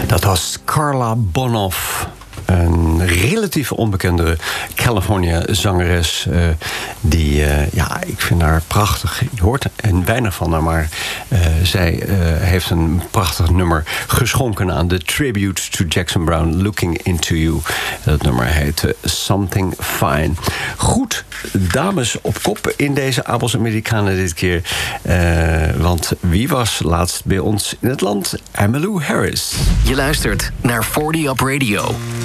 Dat was Carla Bonoff. Een relatief onbekende California-zangeres. Ik vind haar prachtig. Je hoort er weinig van haar, maar zij heeft een prachtig nummer geschonken aan de tribute to Jackson Browne, Looking Into You. Dat nummer heet Something Fine. Goed, dames op kop in deze Abels Amerikanen dit keer. Want wie was laatst bij ons in het land? Emmylou Harris. Je luistert naar 40 Up Radio.